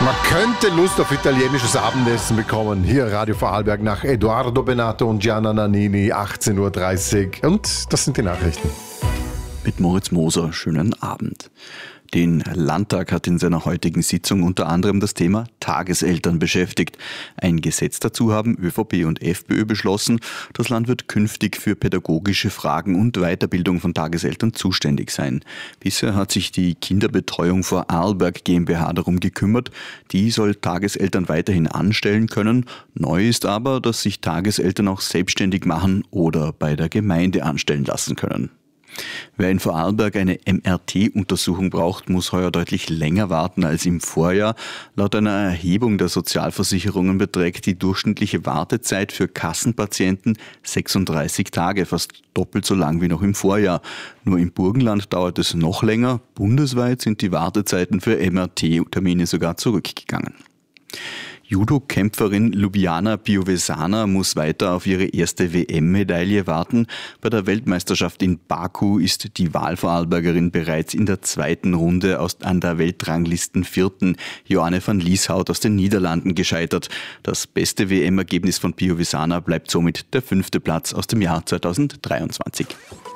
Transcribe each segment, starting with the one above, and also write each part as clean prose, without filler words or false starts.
Man könnte Lust auf italienisches Abendessen bekommen. Hier Radio Vorarlberg nach Edoardo Bennato und Gianna Nannini, 18.30 Uhr. Und das sind die Nachrichten. Mit Moritz Moser, schönen Abend. Den Landtag hat in seiner heutigen Sitzung unter anderem das Thema Tageseltern beschäftigt. Ein Gesetz dazu haben ÖVP und FPÖ beschlossen. Das Land wird künftig für pädagogische Fragen und Weiterbildung von Tageseltern zuständig sein. Bisher hat sich die Kinderbetreuung Vorarlberg GmbH darum gekümmert. Die soll Tageseltern weiterhin anstellen können. Neu ist aber, dass sich Tageseltern auch selbstständig machen oder bei der Gemeinde anstellen lassen können. Wer in Vorarlberg eine MRT-Untersuchung braucht, muss heuer deutlich länger warten als im Vorjahr. Laut einer Erhebung der Sozialversicherungen beträgt die durchschnittliche Wartezeit für Kassenpatienten 36 Tage, fast doppelt so lang wie noch im Vorjahr. Nur im Burgenland dauert es noch länger. Bundesweit sind die Wartezeiten für MRT-Termine sogar zurückgegangen. Judo-Kämpferin Ljubljana Piovesana muss weiter auf ihre erste WM-Medaille warten. Bei der Weltmeisterschaft in Baku ist die Wahlvorarlbergerin bereits in der zweiten Runde an der Weltranglistenvierten Joanne van Lieshout aus den Niederlanden gescheitert. Das beste WM-Ergebnis von Piovesana bleibt somit der 5. Platz aus dem Jahr 2023.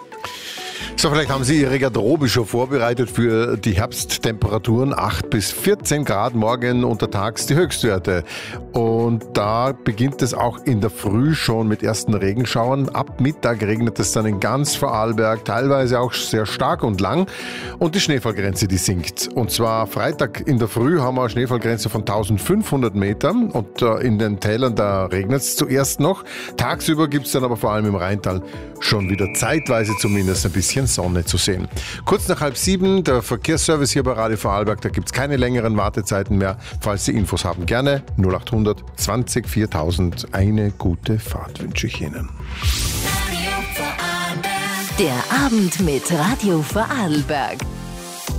So, vielleicht haben Sie Ihre Garderobe schon vorbereitet für die Herbsttemperaturen. 8 bis 14 Grad, morgen untertags die Höchstwerte. Und da beginnt es auch in der Früh schon mit ersten Regenschauern. Ab Mittag regnet es dann in ganz Vorarlberg, teilweise auch sehr stark und lang. Und die Schneefallgrenze, die sinkt. Und zwar Freitag in der Früh haben wir eine Schneefallgrenze von 1500 Metern. Und in den Tälern, da regnet es zuerst noch. Tagsüber gibt es dann aber vor allem im Rheintal schon wieder zeitweise zumindest ein bisschen Sonne zu sehen. Kurz nach 6:30, der Verkehrsservice hier bei Radio Vorarlberg, da gibt es keine längeren Wartezeiten mehr. Falls Sie Infos haben, gerne 0800 20 4000. Eine gute Fahrt wünsche ich Ihnen. Der Abend mit Radio Vorarlberg.